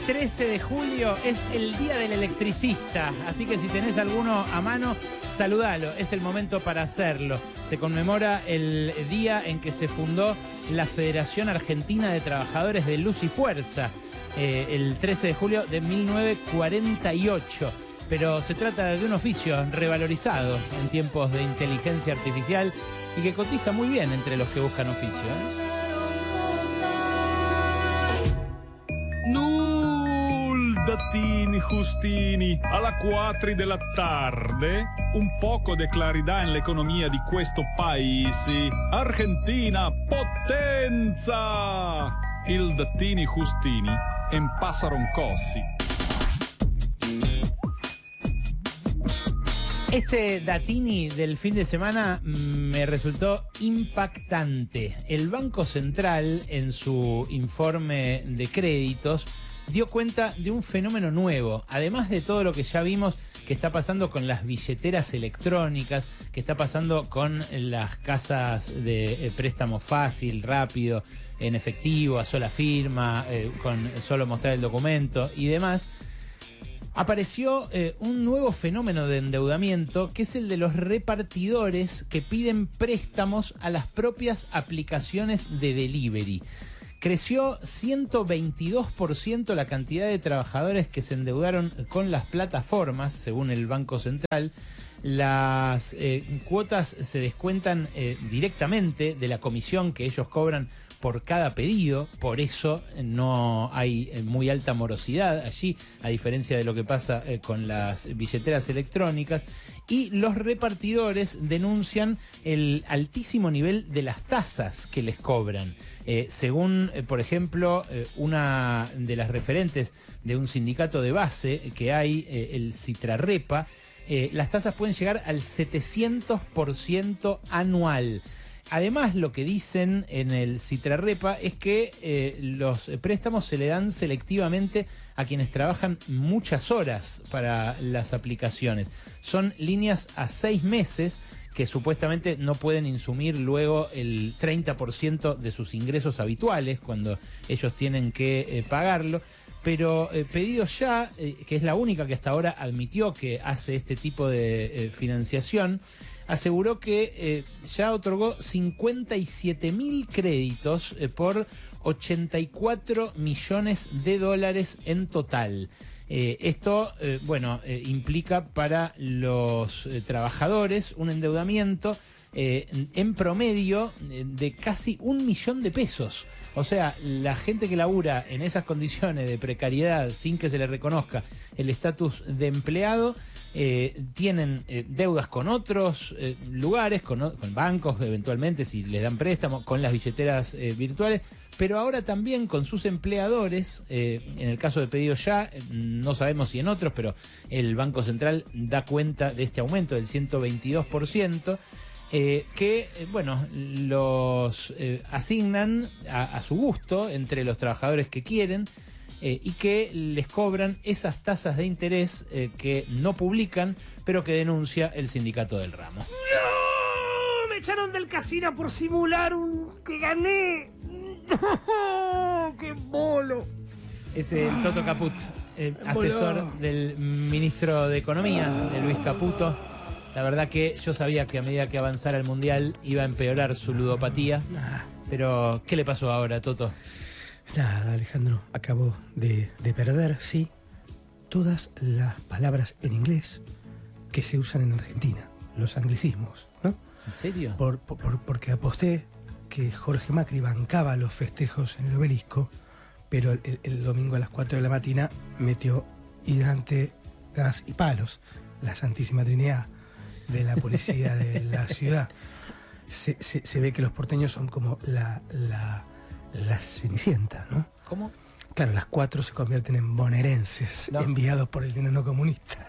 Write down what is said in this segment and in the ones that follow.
13 de julio es el Día del Electricista, así que si tenés alguno a mano, saludalo, es el momento para hacerlo. Se conmemora el día en que se fundó la Federación Argentina de Trabajadores de Luz y Fuerza, el 13 de julio de 1948. Pero se trata de un oficio revalorizado en tiempos de inteligencia artificial y que cotiza muy bien entre los que buscan oficio, Datini Giustini, alla 4 della tarde, un poco di clarità nell'economia di questo paese. Argentina, potenza! Il Datini Giustini en Passaron Cossi. Este Datini del fin de semana me resultó impactante. El Banco Central, en su informe de créditos, dio cuenta de un fenómeno nuevo, además de todo lo que ya vimos que está pasando con las billeteras electrónicas, que está pasando con las casas de préstamo fácil, rápido, en efectivo, a sola firma, con solo mostrar el documento y demás. Apareció un nuevo fenómeno de endeudamiento, que es el de los repartidores que piden préstamos a las propias aplicaciones de delivery. Creció 122% la cantidad de trabajadores que se endeudaron con las plataformas, según el Banco Central. Las cuotas se descuentan directamente de la comisión que ellos cobran por cada pedido, por eso no hay muy alta morosidad allí, a diferencia de lo que pasa con las billeteras electrónicas. Y los repartidores denuncian el altísimo nivel de las tasas que les cobran. Según, por ejemplo, una de las referentes de un sindicato de base que hay, el Citrarepa, las tasas pueden llegar al 700% anual. Además, lo que dicen en el Citrarepa es que los préstamos se le dan selectivamente a quienes trabajan muchas horas para las aplicaciones. Son líneas a 6 meses que supuestamente no pueden insumir luego el 30% de sus ingresos habituales cuando ellos tienen que pagarlo. Pero Pedidos Ya, que es la única que hasta ahora admitió que hace este tipo de financiación, aseguró que ya otorgó 57.000 créditos por 84 millones de dólares en total. Esto, implica para los trabajadores un endeudamiento en promedio de casi 1 millón de pesos. O sea, la gente que labura en esas condiciones de precariedad sin que se le reconozca el estatus de empleado, tienen deudas con otros lugares, con bancos eventualmente si les dan préstamo, con las billeteras virtuales, pero ahora también con sus empleadores. En el caso de Pedidos Ya, no sabemos si en otros, pero el Banco Central da cuenta de este aumento del 122%. Los asignan a su gusto entre los trabajadores que quieren y que les cobran esas tasas de interés que no publican, pero que denuncia el sindicato del ramo. ¡No! ¡Me echaron del casino por simular que gané! ¡No! ¡Qué bolo! Es el Toto Caput, asesor del ministro de Economía, de Luis Caputo. La verdad que yo sabía que a medida que avanzara el Mundial iba a empeorar su ludopatía. Pero, ¿qué le pasó ahora, Toto? Nada, Alejandro, acabo de perder, sí, todas las palabras en inglés que se usan en Argentina, los anglicismos, ¿no? ¿En serio? Porque aposté que Jorge Macri bancaba los festejos en el Obelisco, pero el domingo a las 4 de la mañana metió hidrante, gas y palos, la Santísima Trinidad de la policía de la ciudad. Se ve que los porteños son como la Cenicienta, ¿no? ¿Cómo? Claro, las 4 se convierten en bonaerenses, enviados por el enano comunista.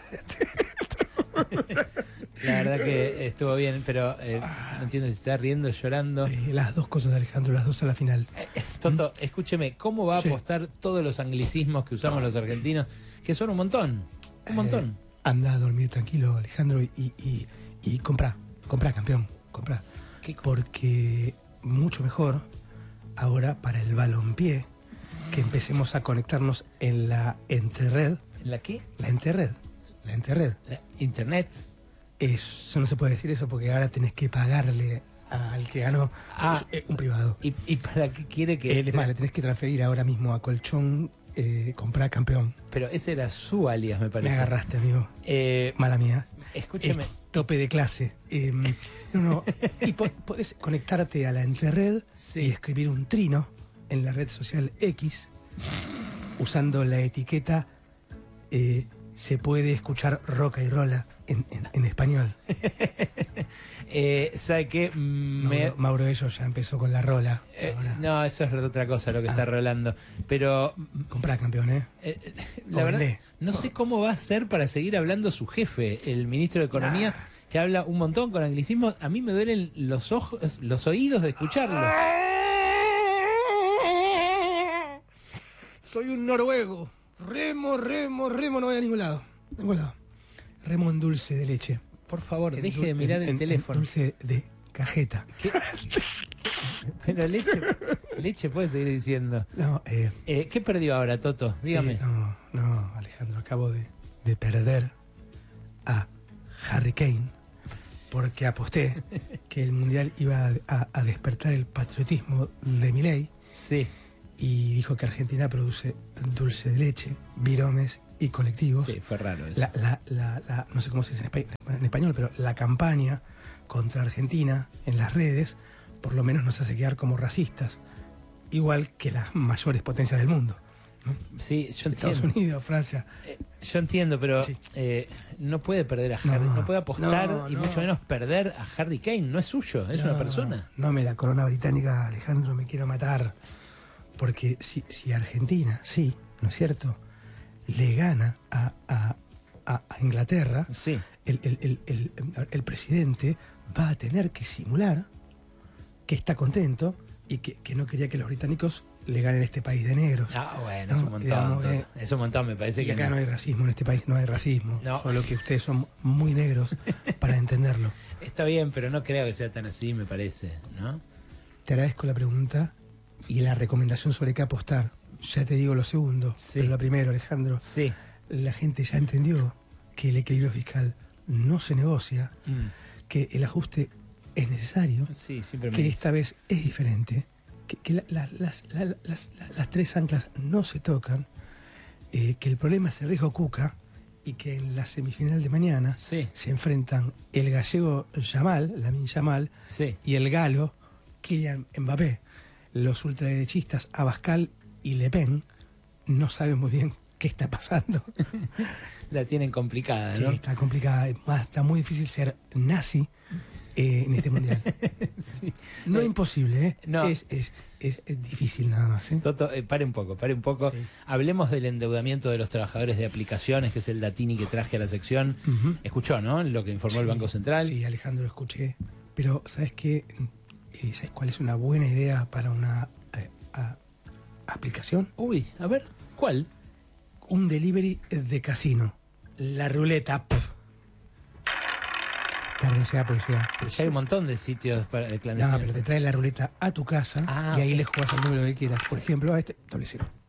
La verdad que estuvo bien, pero no entiendo si está riendo, llorando. Las dos cosas, Alejandro, las dos a la final. Toto, escúcheme, ¿cómo va a apostar todos los anglicismos que usamos los argentinos? Que son un montón, un montón. Anda a dormir tranquilo, Alejandro, y comprá, campeón, comprá. Porque mucho mejor ahora para el balompié que empecemos a conectarnos en la entrered. ¿En la qué? La entrered. La entrered. Internet. Eso no se puede decir eso porque ahora tenés que pagarle al que ganó un privado. ¿Y para qué quiere que...? Es más, le tenés que transferir ahora mismo a Colchón comprar campeón. Pero ese era su alias, me parece. Me agarraste, amigo. Mala mía. Escúcheme. Es tope de clase. Y podés conectarte a la Interred y escribir un trino en la red social X usando la etiqueta se puede escuchar roca y rola en español. ¿Sabe qué? Mauro Ello ya empezó con la rola. No, eso es otra cosa lo que está rolando. Pero... Comprá, campeón, la verdad, no sé cómo va a ser para seguir hablando su jefe, el ministro de Economía, que habla un montón con anglicismos. A mí me duelen los oídos de escucharlo. Soy un noruego. Remo, no voy a ningún lado. Remo en dulce de leche. Por favor, deje de mirar el teléfono. Dulce de cajeta. Pero leche puede seguir diciendo. No, ¿qué perdió ahora, Toto? Dígame. No, Alejandro, acabo de perder a Harry Kane porque aposté que el Mundial iba a despertar el patriotismo de Milei. Sí. Y dijo que Argentina produce dulce de leche, viromes y colectivos. Sí, fue raro eso. No sé cómo se dice en español, pero la campaña contra Argentina en las redes por lo menos nos hace quedar como racistas, igual que las mayores potencias del mundo, ¿no? Sí, yo entiendo. Estados Unidos, Francia. Yo entiendo, pero sí. No puede perder a Harry, no puede apostar y mucho menos perder a Harry Kane. No es suyo, es una persona. No, la corona británica, Alejandro, me quiero matar. Porque si Argentina, sí, ¿no es cierto?, le gana a Inglaterra, sí. el presidente va a tener que simular que está contento y que no quería que los británicos le ganen este país de negros. Bueno, es un montón. Es un montón, me parece que acá no hay racismo, en este país no hay racismo. No. Solo que ustedes son muy negros para entenderlo. Está bien, pero no creo que sea tan así, me parece, ¿no? Te agradezco la pregunta y la recomendación sobre qué apostar. Ya te digo lo segundo, pero lo primero, Alejandro. Sí. La gente ya entendió que el equilibrio fiscal no se negocia, que el ajuste es necesario, que esta vez es diferente, que las tres anclas no se tocan, que el problema es el riesgo Cuca y que en la semifinal de mañana se enfrentan el gallego Lamine Yamal, y el galo Kylian Mbappé. Los ultraderechistas Abascal y Le Pen no saben muy bien qué está pasando. La tienen complicada, ¿no? Sí, está complicada. Está muy difícil ser nazi en este mundial. Sí. No es imposible, ¿eh? No. Es difícil nada más, ¿eh? Toto, pare un poco. Sí. Hablemos del endeudamiento de los trabajadores de aplicaciones, que es el datini que traje a la sección. Escuchó, ¿no? Lo que informó el Banco Central. Sí, Alejandro, escuché. Pero, ¿sabes qué? ¿Sabes cuál es una buena idea para una aplicación? Uy, a ver, ¿cuál? Un delivery de casino. La ruleta. Tarde sea, porque sea. Pero ya hay un montón de sitios de clandestinos. No, pero te trae la ruleta a tu casa y ahí le juegas al número que quieras. Por ejemplo, a este, 00.